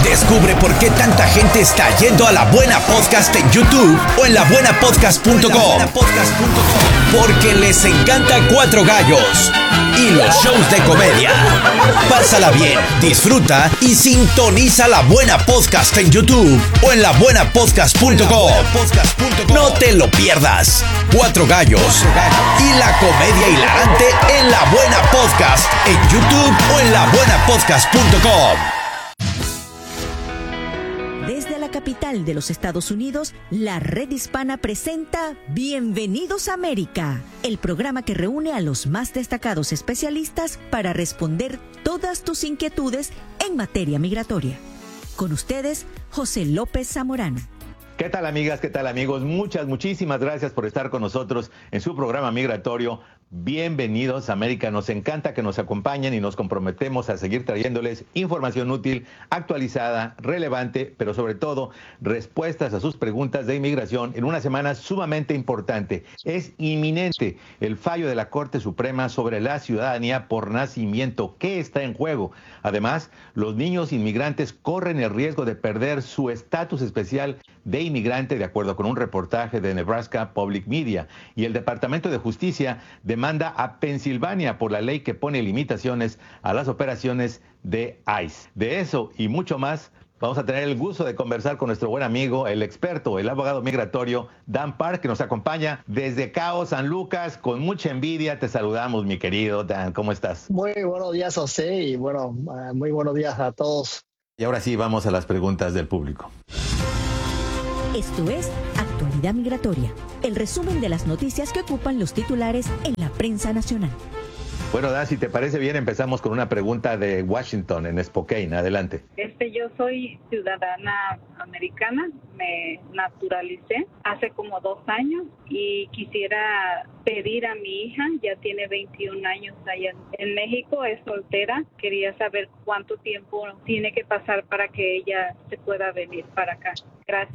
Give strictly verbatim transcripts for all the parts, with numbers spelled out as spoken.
Descubre por qué tanta gente está yendo a La Buena Podcast en YouTube o en la buena podcast punto com. Porque les encanta Cuatro Gallos y los shows de comedia. Pásala bien, disfruta y sintoniza La Buena Podcast en YouTube o en la buena podcast punto com. No te lo pierdas. Cuatro Gallos y la comedia hilarante en La Buena Podcast en YouTube o en la buena podcast punto com. Desde la capital de los Estados Unidos, la Red Hispana presenta Bienvenidos a América, el programa que reúne a los más destacados especialistas para responder todas tus inquietudes en materia migratoria. Con ustedes, José López Zamorano. ¿Qué tal, amigas? ¿Qué tal, amigos? Muchas, muchísimas gracias por estar con nosotros en su programa migratorio. Bienvenidos a América. Nos encanta que nos acompañen y nos comprometemos a seguir trayéndoles información útil, actualizada, relevante, pero sobre todo respuestas a sus preguntas de inmigración en una semana sumamente importante. Es inminente el fallo de la Corte Suprema sobre la ciudadanía por nacimiento. ¿Qué está en juego? Además, los niños inmigrantes corren el riesgo de perder su estatus especial de inmigrante, de acuerdo con un reportaje de Nebraska Public Media, y el Departamento de Justicia demanda a Pensilvania por la ley que pone limitaciones a las operaciones de ICE. De eso y mucho más vamos a tener el gusto de conversar con nuestro buen amigo, el experto, el abogado migratorio Dan Park, que nos acompaña desde Cabo San Lucas. Con mucha envidia te saludamos, mi querido Dan. ¿Cómo estás? Muy buenos días, José, y bueno, muy buenos días a todos. Y ahora sí, vamos a las preguntas del público. Esto es Actualidad Migratoria, el resumen de las noticias que ocupan los titulares en la prensa nacional. Bueno, Dan, si te parece bien, empezamos con una pregunta de Washington, en Spokane. Adelante. Este, yo soy ciudadana americana, me naturalicé hace como dos años y quisiera pedir a mi hija, ya tiene veintiún años allá en México, es soltera, quería saber cuánto tiempo tiene que pasar para que ella se pueda venir para acá. Gracias.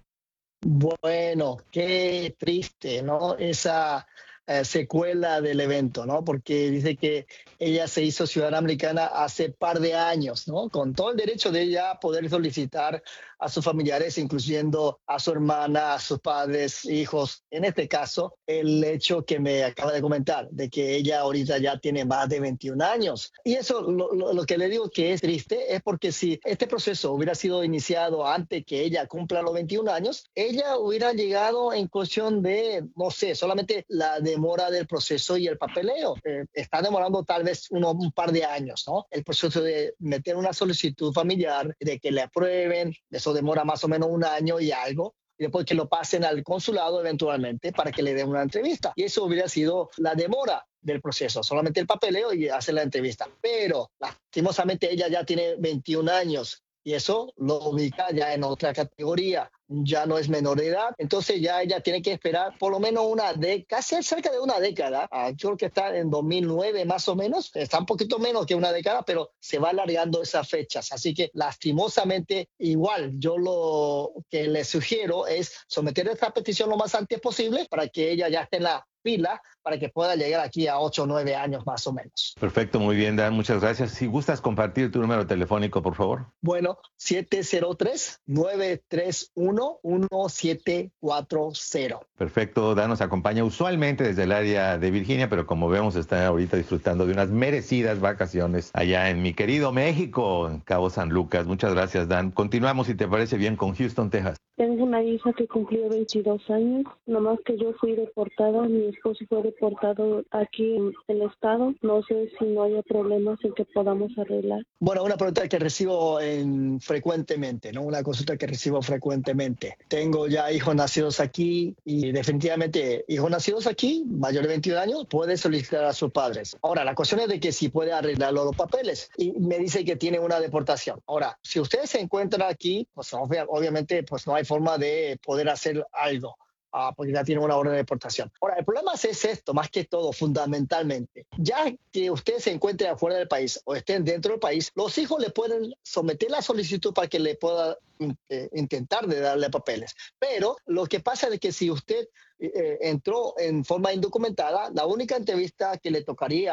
Bueno, qué triste, ¿no? Esa eh, secuela del evento, ¿no? Porque dice que ella se hizo ciudadana americana hace par de años, ¿no? Con todo el derecho de ella a poder solicitar a sus familiares, incluyendo a su hermana, a sus padres, hijos. En este caso, el hecho que me acaba de comentar, de que ella ahorita ya tiene más de veintiún años. Y eso, lo, lo, lo que le digo que es triste, es porque si este proceso hubiera sido iniciado antes que ella cumpla los veintiún años, ella hubiera llegado en cuestión de, no sé, solamente la demora del proceso y el papeleo. Eh, está demorando tal vez uno, un par de años, ¿no? El proceso de meter una solicitud familiar, de que le aprueben, de eso demora más o menos un año y algo, y después que lo pasen al consulado eventualmente para que le den una entrevista. Y eso hubiera sido la demora del proceso, solamente el papeleo y hacer la entrevista. Pero lastimosamente ella ya tiene veintiún años y eso lo ubica ya en otra categoría. Ya no es menor de edad, entonces ya ella tiene que esperar por lo menos una década, casi cerca de una década. Ah, yo creo que está en dos mil nueve más o menos, está un poquito menos que una década, pero se va alargando esas fechas. Así que lastimosamente, igual, yo lo que le sugiero es someter esta petición lo más antes posible para que ella ya esté en la fila para que pueda llegar aquí a ocho o nueve años más o menos. Perfecto, muy bien, Dan, muchas gracias. Si gustas compartir tu número telefónico, por favor. Bueno, siete cero tres, nueve tres uno, uno siete cuatro cero. Perfecto, Dan nos acompaña usualmente desde el área de Virginia, pero como vemos está ahorita disfrutando de unas merecidas vacaciones allá en mi querido México, en Cabo San Lucas. Muchas gracias, Dan. Continuamos, si te parece bien, con Houston, Texas. Tengo una hija que cumplió veintidós años, nomás que yo fui deportada, mi esposo fue deportado aquí en el estado. No sé si no haya problemas en que podamos arreglar. Bueno, una pregunta que recibo en, frecuentemente, ¿no? Una consulta que recibo frecuentemente. Tengo ya hijos nacidos aquí y definitivamente hijos nacidos aquí, mayor de veintiún años, puede solicitar a sus padres. Ahora, la cuestión es de que si puede arreglar los papeles y me dice que tiene una deportación. Ahora, si ustedes se encuentran aquí, pues obvia, obviamente pues no hay forma de poder hacer algo. Uh, porque ya tiene una orden de deportación. Ahora, el problema es esto, más que todo, fundamentalmente. Ya que usted se encuentre afuera del país o estén dentro del país, los hijos le pueden someter la solicitud para que le pueda eh, intentar de darle papeles. Pero lo que pasa es que si usted eh, entró en forma indocumentada, la única entrevista que le tocaría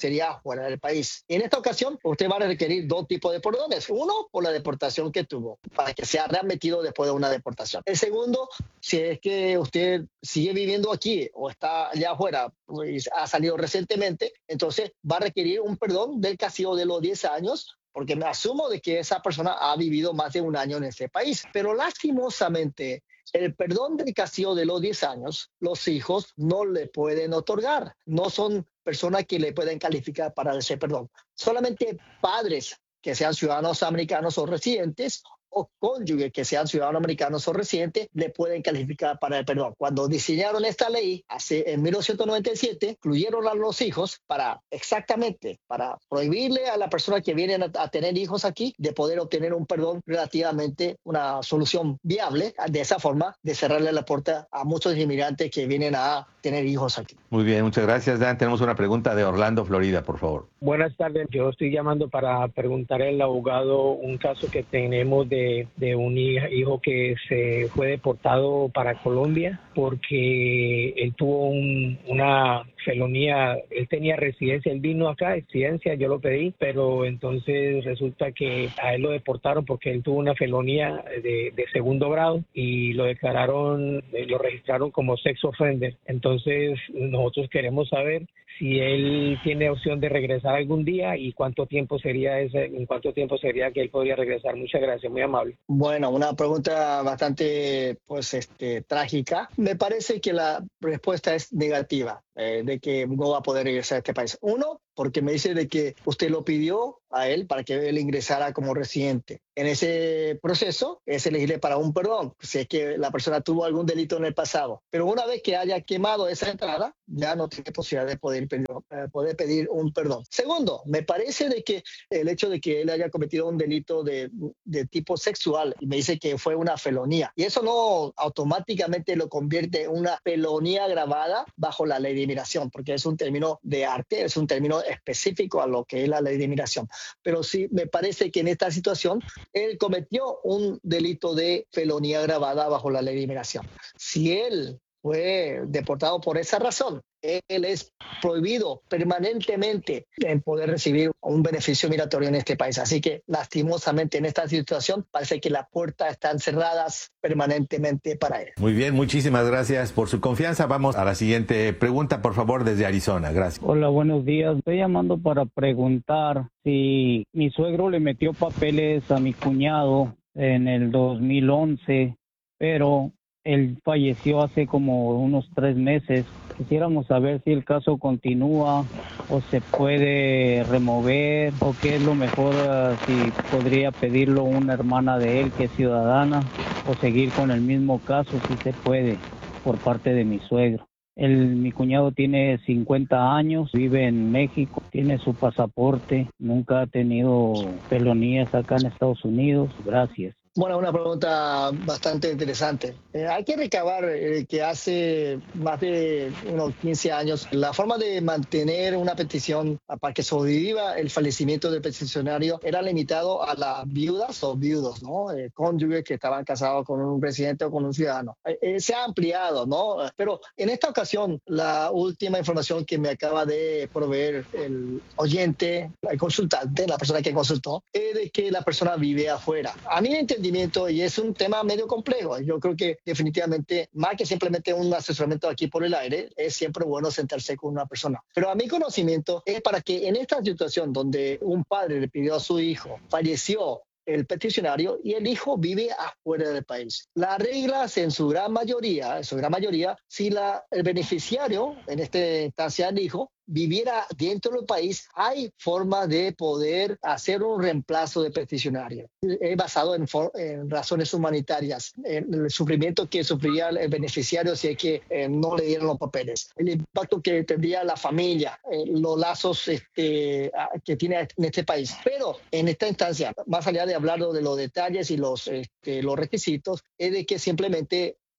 sería fuera del país. En esta ocasión, usted va a requerir dos tipos de perdones. Uno, por la deportación que tuvo, para que sea readmitido después de una deportación. El segundo, si es que usted sigue viviendo aquí o está allá afuera y ha salido recientemente, entonces va a requerir un perdón del castigo de los diez años, porque me asumo de que esa persona ha vivido más de un año en ese país. Pero lastimosamente, el perdón del castigo de los diez años, los hijos no le pueden otorgar. No son personas que le pueden calificar para ese perdón. Solamente padres que sean ciudadanos americanos o residentes o cónyuges que sean ciudadanos americanos o residentes le pueden calificar para el perdón. Cuando diseñaron esta ley hace, en mil novecientos noventa y siete, incluyeron a los hijos para exactamente, para prohibirle a la persona que vienen a, a tener hijos aquí de poder obtener un perdón relativamente, una solución viable, de esa forma de cerrarle la puerta a muchos inmigrantes que vienen a tener hijos aquí. Muy bien, muchas gracias, Dan. Tenemos una pregunta de Orlando, Florida, por favor. Buenas tardes, yo estoy llamando para preguntar al abogado un caso que tenemos de de un hijo que se fue deportado para Colombia porque él tuvo un, una felonía, él tenía residencia, él vino acá, residencia, yo lo pedí, pero entonces resulta que a él lo deportaron porque él tuvo una felonía de, de segundo grado y lo declararon, lo registraron como sex offender. Entonces nosotros queremos saber si él tiene opción de regresar algún día y cuánto tiempo sería ese, en cuánto tiempo sería que él podría regresar. Muchas gracias, muy amable. Bueno, una pregunta bastante pues este trágica. Me parece que la respuesta es negativa, eh, de que no va a poder regresar a este país. Uno, porque me dice de que usted lo pidió a él para que él ingresara como residente. En ese proceso es elegible para un perdón, si es que la persona tuvo algún delito en el pasado. Pero una vez que haya quemado esa entrada, ya no tiene posibilidad de poder pedir, eh, poder pedir un perdón. Segundo, me parece de que el hecho de que él haya cometido un delito de, de tipo sexual, y me dice que fue una felonía, y eso no automáticamente lo convierte en una felonía agravada bajo la ley de inmigración, porque es un término de arte, es un término específico a lo que es la ley de inmigración. Pero sí me parece que en esta situación él cometió un delito de felonía agravada bajo la ley de inmigración. Si él fue deportado por esa razón, él es prohibido permanentemente en poder recibir un beneficio migratorio en este país. Así que lastimosamente en esta situación parece que las puertas están cerradas permanentemente para él. Muy bien, muchísimas gracias por su confianza. Vamos a la siguiente pregunta, por favor, desde Arizona. Gracias. Hola, buenos días. Estoy llamando para preguntar si mi suegro le metió papeles a mi cuñado en el dos mil once, pero él falleció hace como unos tres meses. Quisiéramos saber si el caso continúa o se puede remover o qué es lo mejor, uh, si podría pedirlo una hermana de él que es ciudadana o seguir con el mismo caso si se puede por parte de mi suegro. El, mi cuñado tiene cincuenta años, vive en México, tiene su pasaporte, nunca ha tenido felonías acá en Estados Unidos. Gracias. Bueno, una pregunta bastante interesante. Eh, hay que recabar eh, que hace más de unos quince años la forma de mantener una petición para que sobreviva el fallecimiento del peticionario era limitado a las viudas o viudos, ¿no? Eh, cónyuges que estaban casados con un residente o con un ciudadano. Eh, eh, se ha ampliado, ¿no? Pero en esta ocasión, la última información que me acaba de proveer el oyente, el consultante, la persona que consultó, es de que la persona vive afuera. A mí me entiendo y es un tema medio complejo. Yo creo que definitivamente, más que simplemente un asesoramiento aquí por el aire, es siempre bueno sentarse con una persona. Pero a mi conocimiento es para que en esta situación donde un padre le pidió a su hijo, falleció el peticionario y el hijo vive afuera del país. Las reglas en su gran mayoría, en su gran mayoría, si la, el beneficiario, en esta instancia el hijo, viviera dentro del país, hay forma de poder hacer un reemplazo de peticionario. Es basado en, for, en razones humanitarias, en el sufrimiento que sufriría el beneficiario si es que eh, no le dieron los papeles, el impacto que tendría la familia, eh, los lazos este, que tiene en este país. Pero en esta instancia, más allá de hablar de los detalles y los, este, los requisitos, es de que simplemente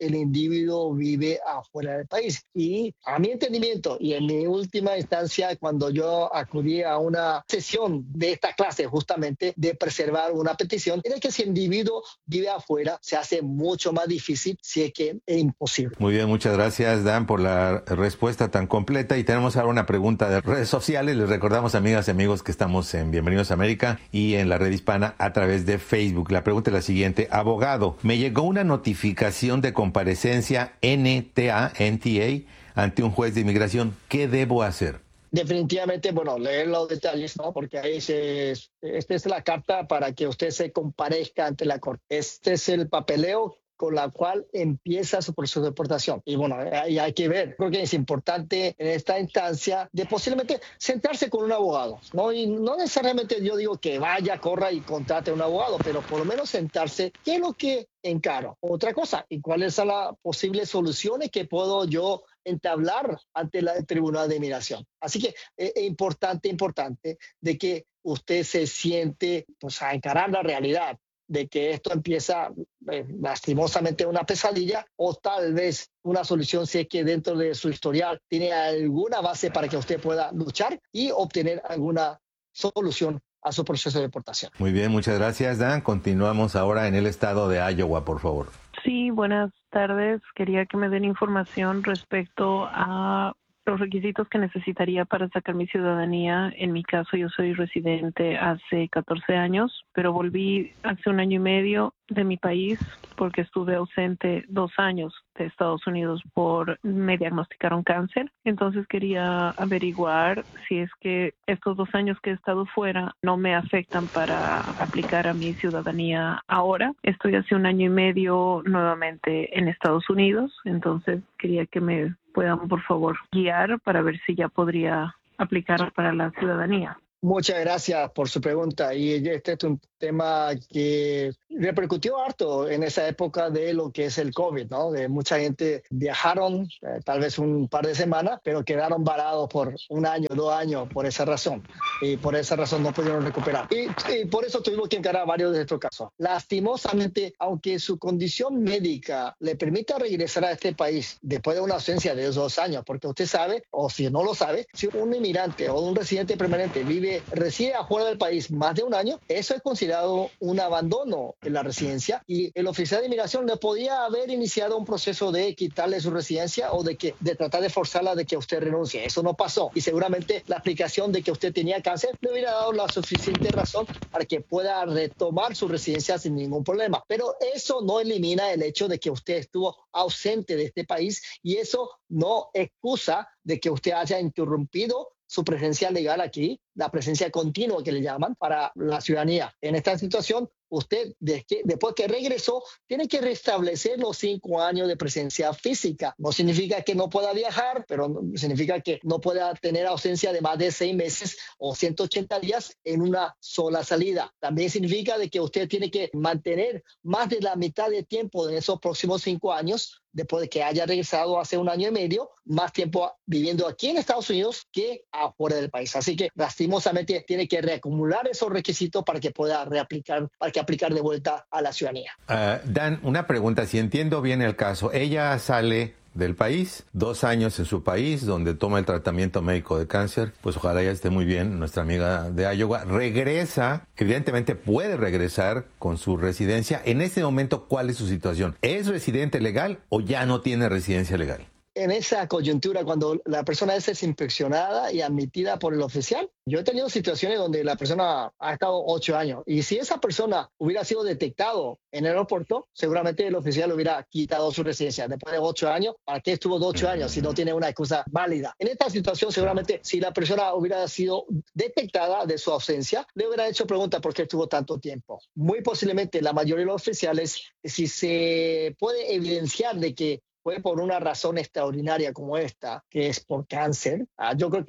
el individuo vive afuera del país. Y a mi entendimiento, y en mi última instancia, cuando yo acudí a una sesión de esta clase, justamente de preservar una petición, era que si el individuo vive afuera, se hace mucho más difícil, si es que es imposible. Muy bien, muchas gracias, Dan, por la respuesta tan completa. Y tenemos ahora una pregunta de redes sociales. Les recordamos, amigas y amigos, que estamos en Bienvenidos a América y en la red hispana a través de Facebook. La pregunta es la siguiente. Abogado, me llegó una notificación de comparecencia N T A, N T A ante un juez de inmigración. ¿Qué debo hacer? Definitivamente, bueno, leer los detalles, ¿no? Porque ahí se, esta es la carta para que usted se comparezca ante la corte. Este es el papeleo con la cual empieza su proceso de deportación. Y bueno, ahí hay que ver. Creo que es importante en esta instancia de posiblemente sentarse con un abogado, ¿no? Y no necesariamente yo digo que vaya, corra y contrate a un abogado, pero por lo menos sentarse, ¿qué es lo que encaro? Otra cosa, ¿y cuáles son las posibles soluciones que puedo yo entablar ante la, el Tribunal de Inmigración? Así que es eh, importante, importante de que usted se siente pues, a encarar la realidad de que esto empieza eh, lastimosamente una pesadilla, o tal vez una solución si es que dentro de su historial tiene alguna base para que usted pueda luchar y obtener alguna solución a su proceso de deportación. Muy bien, muchas gracias, Dan. Continuamos ahora en el estado de Iowa, por favor. Sí, buenas tardes. Quería que me den información respecto a los requisitos que necesitaría para sacar mi ciudadanía. En mi caso, yo soy residente hace catorce años, pero volví hace un año y medio de mi país porque estuve ausente dos años de Estados Unidos por me diagnosticaron cáncer. Entonces quería averiguar si es que estos dos años que he estado fuera no me afectan para aplicar a mi ciudadanía ahora. Estoy hace un año y medio nuevamente en Estados Unidos, entonces quería que me puedan, por favor, guiar para ver si ya podría aplicar para la ciudadanía. Muchas gracias por su pregunta. Y este es un tema que repercutió harto en esa época de lo que es el COVID, ¿no? De mucha gente viajaron eh, tal vez un par de semanas, pero quedaron varados por un año, dos años por esa razón. Y por esa razón no pudieron recuperar. Y, y por eso tuvimos que encarar varios de estos casos. Lastimosamente, aunque su condición médica le permita regresar a este país después de una ausencia de dos años, porque usted sabe, o si no lo sabe, si un inmigrante o un residente permanente vive reside afuera del país más de un año, eso es considerado un abandono en la residencia y el oficial de inmigración le podía haber iniciado un proceso de quitarle su residencia o de, que, de tratar de forzarla de que usted renuncie. Eso no pasó y seguramente la explicación de que usted tenía cáncer le hubiera dado la suficiente razón para que pueda retomar su residencia sin ningún problema. Pero eso no elimina el hecho de que usted estuvo ausente de este país y eso no excusa de que usted haya interrumpido su presencia legal aquí, la presencia continua que le llaman para la ciudadanía. En esta situación, usted, después que regresó, tiene que restablecer los cinco años de presencia física. No significa que no pueda viajar, pero significa que no pueda tener ausencia de más de seis meses o ciento ochenta días en una sola salida. También significa de que usted tiene que mantener más de la mitad de tiempo en esos próximos cinco años, después de que haya regresado hace un año y medio, más tiempo viviendo aquí en Estados Unidos que afuera del país. Así que lastimosamente tiene que reacumular esos requisitos para que pueda reaplicar, para que aplicar de vuelta a la ciudadanía. Uh, Dan, una pregunta, si entiendo bien el caso, ella sale del país, dos años en su país, donde toma el tratamiento médico de cáncer, pues ojalá ya esté muy bien, nuestra amiga de Iowa, regresa, evidentemente puede regresar con su residencia. En este momento, ¿cuál es su situación? ¿Es residente legal o ya no tiene residencia legal? En esa coyuntura, cuando la persona es inspeccionada y admitida por el oficial, yo he tenido situaciones donde la persona ha estado ocho años y si esa persona hubiera sido detectado en el aeropuerto, seguramente el oficial hubiera quitado su residencia. Después de ocho años, ¿para qué estuvo ocho años si no tiene una excusa válida? En esta situación, seguramente, si la persona hubiera sido detectada de su ausencia, le hubiera hecho preguntas por qué estuvo tanto tiempo. Muy posiblemente la mayoría de los oficiales, si se puede evidenciar de que fue por una razón extraordinaria como esta, que es por cáncer, ah, yo creo que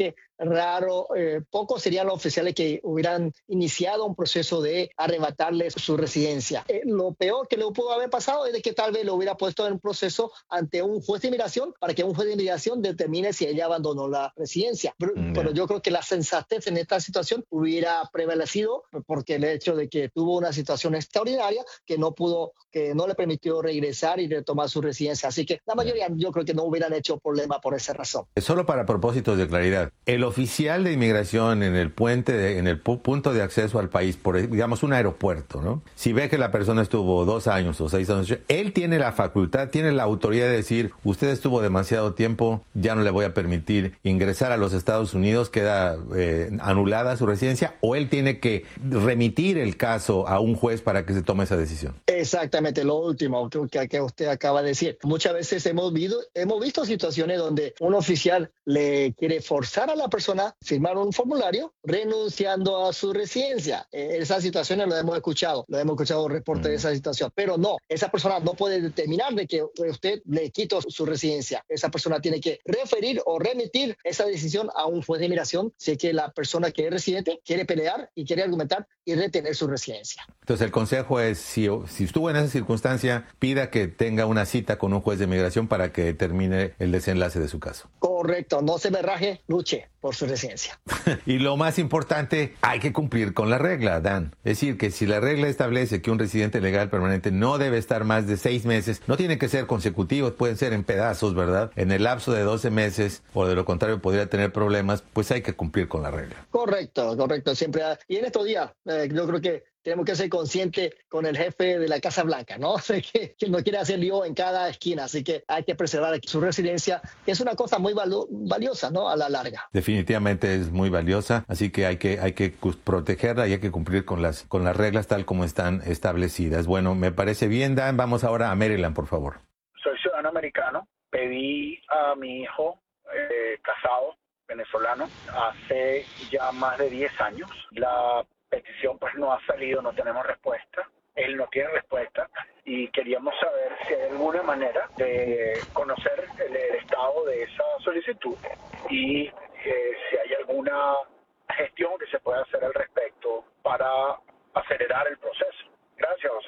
raro, eh, pocos serían los oficiales que hubieran iniciado un proceso de arrebatarle su residencia. Eh, lo peor que le pudo haber pasado es de que tal vez lo hubiera puesto en un proceso ante un juez de inmigración para que un juez de inmigración determine si ella abandonó la residencia. Pero, yeah. pero yo creo que la sensatez en esta situación hubiera prevalecido porque el hecho de que tuvo una situación extraordinaria que no pudo, que no le permitió regresar y retomar su residencia. Así que la mayoría yo creo que no hubieran hecho problema por esa razón. Solo para propósitos de claridad, el oficial de inmigración en el puente, de, en el pu- punto de acceso al país, por digamos un aeropuerto, ¿no? Si ve que la persona estuvo dos años o seis años, él tiene la facultad, tiene la autoridad de decir, usted estuvo demasiado tiempo, ya no le voy a permitir ingresar a los Estados Unidos, queda eh, anulada su residencia, o él tiene que remitir el caso a un juez para que se tome esa decisión. Exactamente, lo último que, que usted acaba de decir. Muchas veces hemos visto, hemos visto situaciones donde un oficial le quiere forzar a la persona a firmar un formulario renunciando a su residencia. Eh, esas situaciones lo hemos escuchado, lo hemos escuchado reportes mm. de esa situación, pero no, esa persona no puede determinar de que usted le quitó su residencia. Esa persona tiene que referir o remitir esa decisión a un juez de inmigración si es que la persona que es residente quiere pelear y quiere argumentar y retener su residencia. Entonces el consejo es, si, si estuvo en esa circunstancia, pida que tenga una cita con un juez de inmigración para que determine el desenlace de su caso. Correcto, no se me raje, luche por su residencia. Y lo más importante, hay que cumplir con la regla, Dan. Es decir, que si la regla establece que un residente legal permanente no debe estar más de seis meses, no tiene que ser consecutivos, pueden ser en pedazos, ¿verdad? En el lapso de doce meses, o de lo contrario podría tener problemas, pues hay que cumplir con la regla. Correcto, correcto. Siempre. Y en estos días, eh, yo creo que tenemos que ser conscientes con el jefe de la Casa Blanca, ¿no? que, que no quiere hacer lío en cada esquina, así que hay que preservar su residencia, que es una cosa muy valo- valiosa, ¿no? A la larga. Definitivamente es muy valiosa, así que hay que hay que protegerla y hay que cumplir con las con las reglas tal como están establecidas. Bueno, me parece bien, Dan. Vamos ahora a Maryland, por favor. Soy ciudadano americano. Pedí a mi hijo eh, casado, venezolano, hace ya más de diez años. La petición pues no ha salido, no tenemos respuesta, él no tiene respuesta y queríamos saber si hay alguna manera de conocer el, el estado de esa solicitud y eh, si hay alguna gestión que se pueda hacer al respecto para acelerar el proceso. Gracias, José.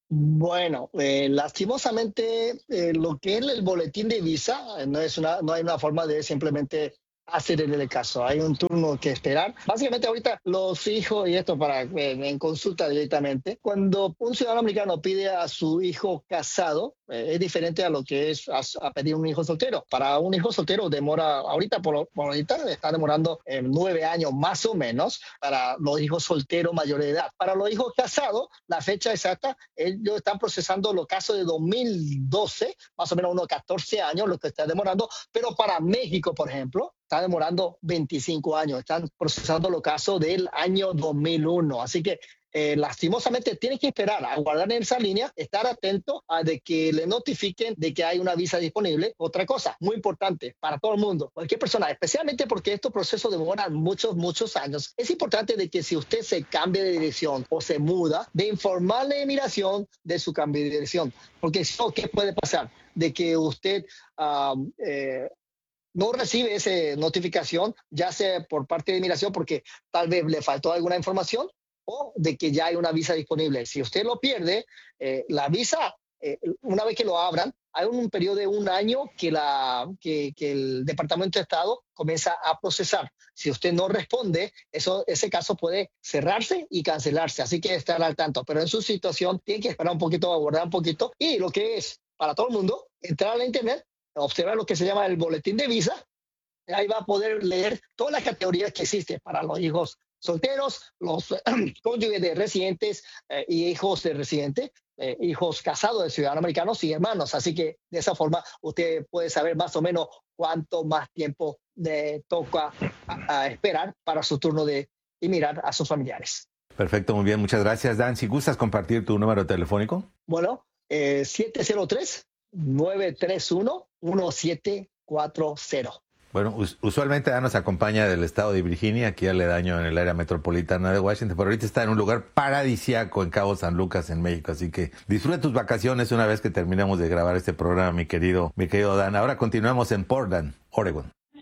Bueno, eh, lastimosamente eh, lo que es el boletín de visa no es una, no hay una forma de simplemente hacer en el caso, hay un turno que esperar. Básicamente ahorita los hijos, y esto para eh, en consulta directamente, cuando un ciudadano americano pide a su hijo casado, eh, es diferente a lo que es a, a pedir un hijo soltero. Para un hijo soltero demora, ahorita por, por ahorita está demorando eh, nueve años más o menos para los hijos solteros mayores de edad. Para los hijos casados, la fecha exacta, ellos están procesando los casos de dos mil doce, más o menos unos catorce años, lo que está demorando, pero para México, por ejemplo, está demorando veinticinco años. Están procesando los casos del año dos mil uno. Así que eh, lastimosamente tienen que esperar, aguardar en esa línea, estar atento a de que le notifiquen de que hay una visa disponible. Otra cosa muy importante para todo el mundo, cualquier persona, especialmente porque estos procesos demoran muchos, muchos años. Es importante de que si usted se cambia de dirección o se muda, de informarle a inmigración de su cambio de dirección. Porque si no, ¿qué puede pasar? De que usted... Um, eh, no recibe esa notificación, ya sea por parte de inmigración porque tal vez le faltó alguna información o de que ya hay una visa disponible. Si usted lo pierde, eh, la visa, eh, una vez que lo abran, hay un periodo de un año que, la, que, que el Departamento de Estado comienza a procesar. Si usted no responde, eso, ese caso puede cerrarse y cancelarse, así que estar al tanto. Pero en su situación tiene que esperar un poquito, aguardar un poquito. Y lo que es para todo el mundo, entrar a la internet, observar lo que se llama el boletín de visa, ahí va a poder leer todas las categorías que existen para los hijos solteros, los eh, cónyuges de residentes eh, y hijos de residentes, eh, hijos casados de ciudadanos americanos y hermanos. Así que de esa forma usted puede saber más o menos cuánto más tiempo le toca a, a esperar para su turno de mirar a sus familiares. Perfecto, muy bien, muchas gracias, Dan. Si gustas compartir tu número telefónico. Bueno, eh, siete cero tres, nueve tres uno, uno siete cuatro cero. Bueno, us- usualmente Dan nos acompaña del estado de Virginia, aquí aledaño en el área metropolitana de Washington, pero ahorita está en un lugar paradisiaco en Cabo San Lucas, en México, así que disfruta tus vacaciones una vez que terminemos de grabar este programa, mi querido, mi querido Dan. Ahora continuamos en Portland, Oregon. Tengo una pregunta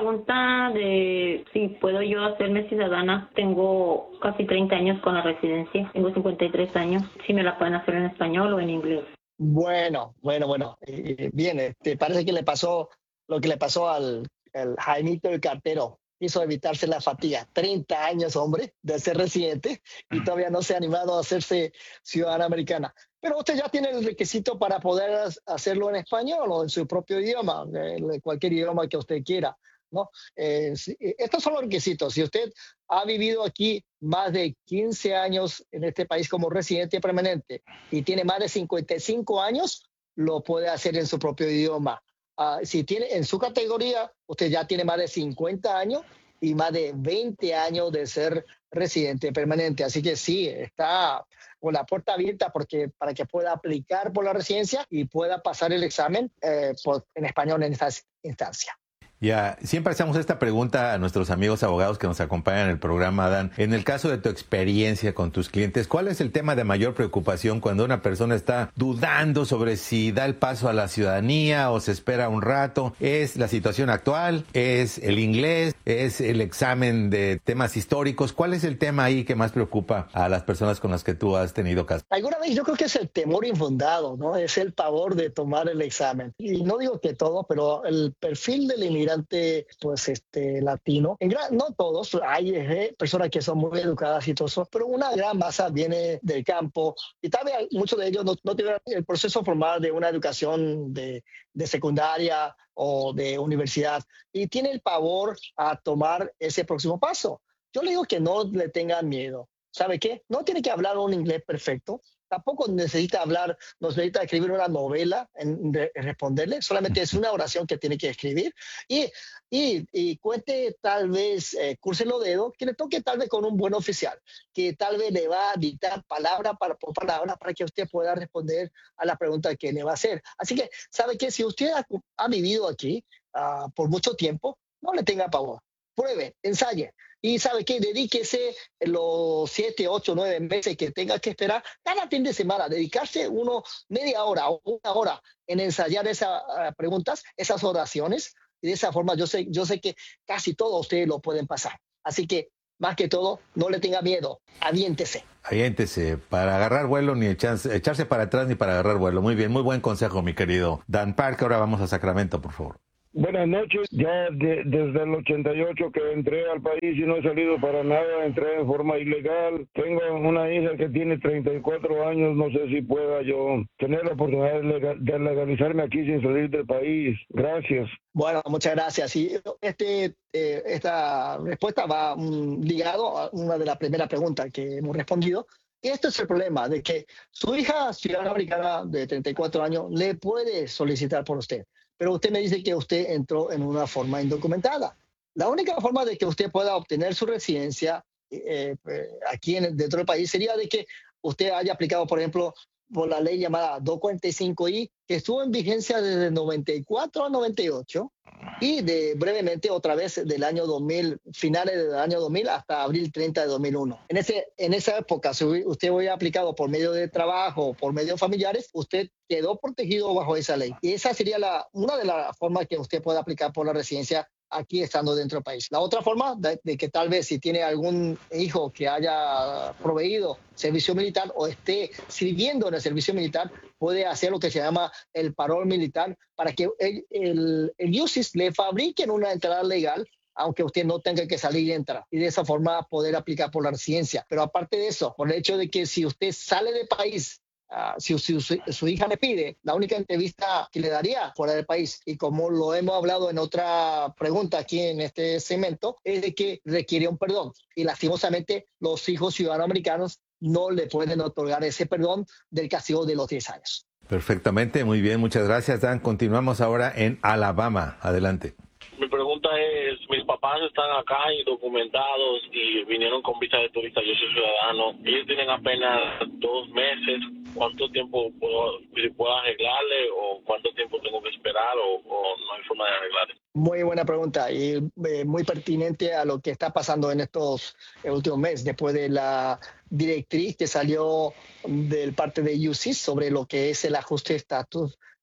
pregunta de si puedo yo hacerme ciudadana. Tengo casi treinta años con la residencia, tengo cincuenta y tres años. Si me la pueden hacer en español o en inglés. Bueno, bueno, bueno. Eh, bien, ¿te parece que le pasó lo que le pasó al, al Jaimito el cartero? Quiso evitarse la fatiga. treinta años, hombre, de ser residente y todavía no se ha animado a hacerse ciudadana americana. Pero usted ya tiene el requisito para poder hacerlo en español o en su propio idioma, en cualquier idioma que usted quiera, ¿no? Eh, estos son los requisitos. Si usted ha vivido aquí más de quince años en este país como residente permanente y tiene más de cincuenta y cinco años, lo puede hacer en su propio idioma. Uh, si tiene en su categoría, usted ya tiene más de cincuenta años y más de veinte años de ser residente permanente. Así que sí, está con la puerta abierta porque, para que pueda aplicar por la residencia y pueda pasar el examen eh, por, en español en esta instancia. Ya, siempre hacemos esta pregunta a nuestros amigos abogados que nos acompañan en el programa, Dan. En el caso de tu experiencia con tus clientes, ¿cuál es el tema de mayor preocupación cuando una persona está dudando sobre si da el paso a la ciudadanía o se espera un rato? ¿Es la situación actual? ¿Es el inglés? ¿Es el examen de temas históricos? ¿Cuál es el tema ahí que más preocupa a las personas con las que tú has tenido caso? Alguna vez yo creo que es el temor infundado, ¿no? Es el pavor de tomar el examen. Y no digo que todo, pero el perfil del inmigrante pues este latino, en gran, no todos, hay eh, personas que son muy educadas y todo eso, pero una gran masa viene del campo y tal vez muchos de ellos no, no tienen el proceso formal de una educación de, de secundaria o de universidad y tiene el pavor a tomar ese próximo paso. Yo le digo que no le tengan miedo. ¿Sabe qué? No tiene que hablar un inglés perfecto. Tampoco necesita hablar, no necesita escribir una novela en, en, en responderle, solamente es una oración que tiene que escribir y, y, y cuente tal vez, eh, curse los dedos, que le toque tal vez con un buen oficial, que tal vez le va a dictar palabra para, por palabra para que usted pueda responder a la pregunta que le va a hacer. Así que, ¿sabe qué? Si usted ha, ha vivido aquí uh, por mucho tiempo, no le tenga pavor. Pruebe, ensaye. Y sabe qué, dedíquese los siete, ocho, nueve meses que tenga que esperar cada fin de semana, dedicarse uno media hora o una hora en ensayar esas uh, preguntas, esas oraciones. Y de esa forma yo sé, yo sé que casi todos ustedes lo pueden pasar. Así que, más que todo, no le tenga miedo, aviéntese. Aviéntese, para agarrar vuelo, ni echarse, echarse para atrás ni para agarrar vuelo. Muy bien, muy buen consejo, mi querido Dan Park. Ahora vamos a Sacramento, por favor. Buenas noches. Ya de, desde el ochenta y ocho que entré al país y no he salido para nada, entré en forma ilegal. Tengo una hija que tiene treinta y cuatro años, no sé si pueda yo tener la oportunidad de, legal, de legalizarme aquí sin salir del país. Gracias. Bueno, muchas gracias. Y este, eh, esta respuesta va um, ligado a una de las primeras preguntas que hemos respondido. Este es el problema, de que su hija ciudadana americana de treinta y cuatro años le puede solicitar por usted. Pero usted me dice que usted entró en una forma indocumentada. La única forma de que usted pueda obtener su residencia eh, eh, aquí en, dentro del país sería de que usted haya aplicado, por ejemplo, por la ley llamada doscientos cuarenta y cinco I, que estuvo en vigencia desde el noventa y cuatro al noventa y ocho, y de brevemente otra vez del año dos mil, finales del año dos mil hasta abril treinta de dos mil uno. En, ese, en esa época, si usted hubiera aplicado por medio de trabajo o por medios familiares, usted quedó protegido bajo esa ley. Y esa sería la, una de las formas que usted puede aplicar por la residencia aquí estando dentro del país. La otra forma de, de que tal vez si tiene algún hijo que haya proveído servicio militar o esté sirviendo en el servicio militar, puede hacer lo que se llama el parol militar para que el, el, el U C I S le fabriquen una entrada legal, aunque usted no tenga que salir y entrar, y de esa forma poder aplicar por la residencia. Pero aparte de eso, por el hecho de que si usted sale del país, Uh, si, si su, su hija le pide, la única entrevista que le daría fuera del país, y como lo hemos hablado en otra pregunta aquí en este segmento, es de que requiere un perdón. Y lastimosamente los hijos ciudadanos americanos no le pueden otorgar ese perdón del castigo de los diez años. Perfectamente, muy bien, muchas gracias, Dan. Continuamos ahora en Alabama. Adelante. Mi pregunta es, mis papás están acá indocumentados y vinieron con visa de turista, yo soy ciudadano, ellos tienen apenas dos meses, ¿cuánto tiempo puedo, puedo arreglarle o cuánto tiempo tengo que esperar o, o no hay forma de arreglarle? Muy buena pregunta y eh, muy pertinente a lo que está pasando en estos eh, últimos meses, después de la directriz que salió del parte de U C I S sobre lo que es el ajuste de estatus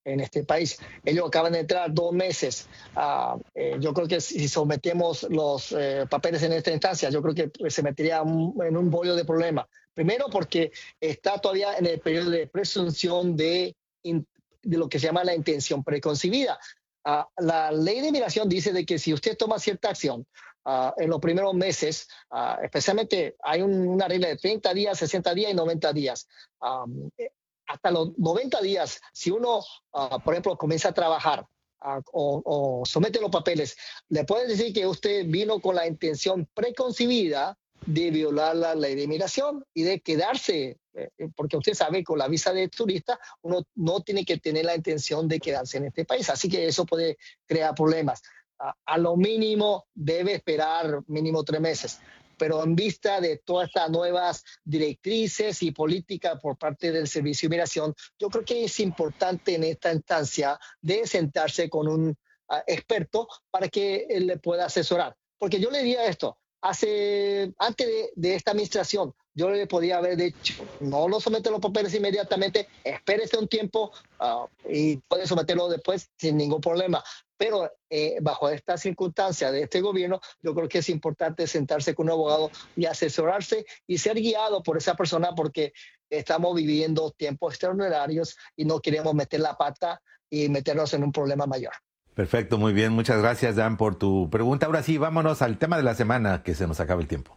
en este país. Ellos acaban de entrar dos meses. Uh, eh, yo creo que si sometemos los eh, papeles en esta instancia, yo creo que se metería un, en un bollo de problemas. Primero porque está todavía en el periodo de presunción de, de lo que se llama la intención preconcebida. Uh, la ley de migración dice de que si usted toma cierta acción uh, en los primeros meses, uh, especialmente hay un, una regla de treinta días, sesenta días y noventa días. Um, hasta los noventa días, si uno, uh, por ejemplo, comienza a trabajar uh, o, o somete los papeles, le pueden decir que usted vino con la intención preconcebida de violar la ley de inmigración y de quedarse, eh, porque usted sabe, con la visa de turista, uno no tiene que tener la intención de quedarse en este país. Así que eso puede crear problemas. Uh, a lo mínimo debe esperar mínimo tres meses. Pero en vista de todas estas nuevas directrices y políticas por parte del Servicio de Inmigración, yo creo que es importante en esta instancia de sentarse con un uh, experto para que él le pueda asesorar. Porque yo le diría esto, hace, antes de, de esta administración, yo le podía haber dicho, no lo somete los papeles inmediatamente, espérese un tiempo uh, y puede someterlo después sin ningún problema. Pero eh, bajo esta circunstancia de este gobierno, yo creo que es importante sentarse con un abogado y asesorarse y ser guiado por esa persona, porque estamos viviendo tiempos extraordinarios y no queremos meter la pata y meternos en un problema mayor. Perfecto, muy bien. Muchas gracias, Dan, por tu pregunta. Ahora sí, vámonos al tema de la semana, que se nos acaba el tiempo.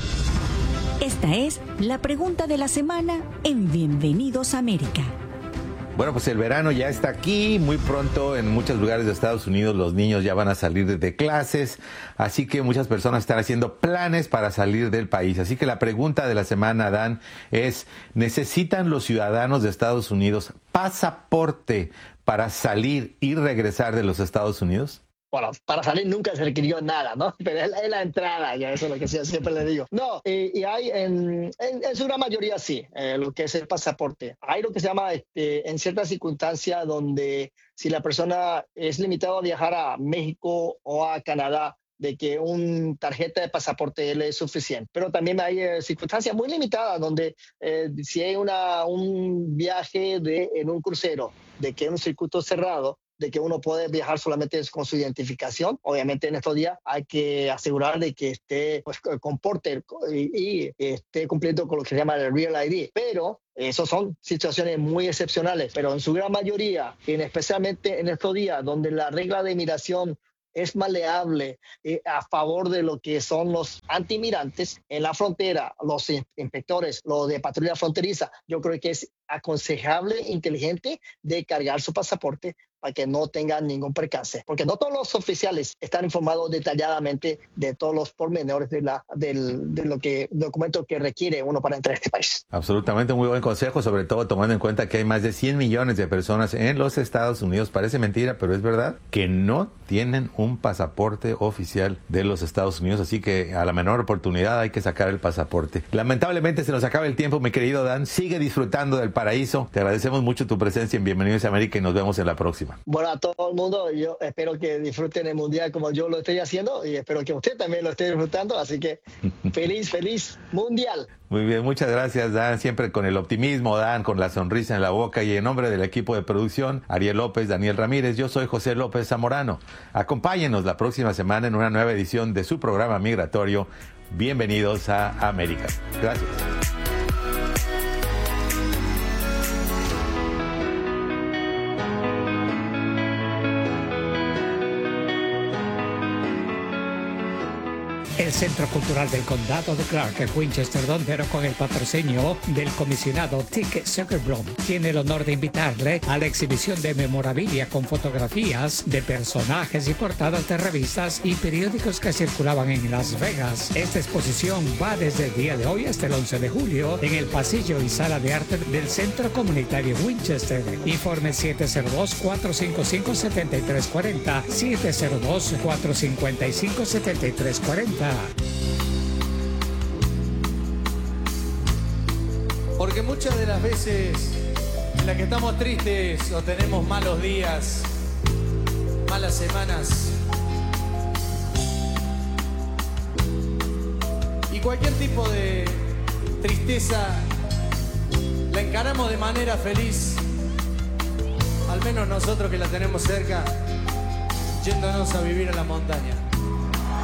Esta es la pregunta de la semana en Bienvenidos a América. Bueno, pues el verano ya está aquí. Muy pronto en muchos lugares de Estados Unidos los niños ya van a salir de clases. Así que muchas personas están haciendo planes para salir del país. Así que la pregunta de la semana, Dan, es: ¿necesitan los ciudadanos de Estados Unidos pasaporte para salir y regresar de los Estados Unidos? Bueno, para salir nunca se requirió nada, ¿no? Pero es la, es la entrada, ya eso es lo que siempre le digo. No, eh, y hay en, en, en su gran mayoría sí, eh, lo que es el pasaporte. Hay lo que se llama, este, en ciertas circunstancias, donde si la persona es limitada a viajar a México o a Canadá, de que una tarjeta de pasaporte le es suficiente. Pero también hay eh, circunstancias muy limitadas, donde eh, si hay una, un viaje de, en un crucero, de que es un circuito cerrado, de que uno puede viajar solamente con su identificación. Obviamente en estos días hay que asegurar de que esté, pues, comporte y, y esté cumpliendo con lo que se llama el Real I D. Pero esas son situaciones muy excepcionales. Pero en su gran mayoría, en especialmente en estos días donde la regla de inmigración es maleable eh, a favor de lo que son los antimigrantes en la frontera, los inspectores, los de patrulla fronteriza, yo creo que es aconsejable, inteligente, de cargar su pasaporte para que no tengan ningún percance, porque no todos los oficiales están informados detalladamente de todos los pormenores de, la, del, de lo que documento que requiere uno para entrar a este país. Absolutamente, muy buen consejo, sobre todo tomando en cuenta que hay más de cien millones de personas en los Estados Unidos, parece mentira, pero es verdad, que no tienen un pasaporte oficial de los Estados Unidos, así que a la menor oportunidad hay que sacar el pasaporte. Lamentablemente se nos acaba el tiempo, mi querido Dan, sigue disfrutando del paraíso, te agradecemos mucho tu presencia en Bienvenidos a América y nos vemos en la próxima. Bueno, a todo el mundo, yo espero que disfruten el Mundial como yo lo estoy haciendo y espero que usted también lo esté disfrutando, así que feliz, feliz Mundial. Muy bien, muchas gracias, Dan, siempre con el optimismo, Dan, con la sonrisa en la boca, y en nombre del equipo de producción, Ariel López, Daniel Ramírez, yo soy José López Zamorano. Acompáñenos la próxima semana en una nueva edición de su programa migratorio, Bienvenidos a América. Gracias. El Centro Cultural del Condado de Clark en Winchester, Donde con el patrocinio del comisionado Tick Zuckerblom, tiene el honor de invitarle a la exhibición de memorabilia con fotografías de personajes y portadas de revistas y periódicos que circulaban en Las Vegas. Esta exposición va desde el día de hoy hasta el once de julio en el pasillo y sala de arte del Centro Comunitario Winchester. Informe siete cero dos, cuatro cinco cinco, siete tres cuatro cero, siete cero dos, cuatro cinco cinco, siete tres cuatro cero. Porque muchas de las veces en las que estamos tristes o tenemos malos días, malas semanas, y cualquier tipo de tristeza la encaramos de manera feliz al menos nosotros que la tenemos cerca, yéndonos a vivir a la montaña.